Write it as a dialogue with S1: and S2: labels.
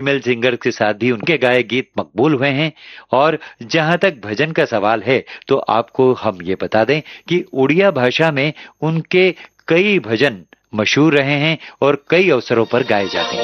S1: Female singer के साथ भी उनके गाए गीत मकबूल हुए हैं। और जहां तक भजन का सवाल है तो आपको हम ये बता दें कि उड़िया भाषा में उनके कई भजन मशहूर रहे हैं और कई अवसरों पर गाए जाते हैं।